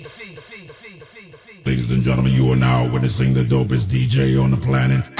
Ladies and gentlemen, you are now witnessing the dopest DJ on the planet.